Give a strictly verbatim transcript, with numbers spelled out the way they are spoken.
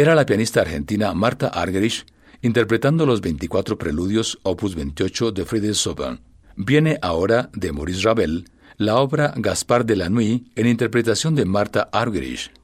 era la pianista argentina Marta Argerich, interpretando los veinticuatro preludios opus veintiocho de Friedrich Chopin. Viene ahora, de Maurice Ravel, la obra Gaspard de la Nuit en interpretación de Marta Argerich.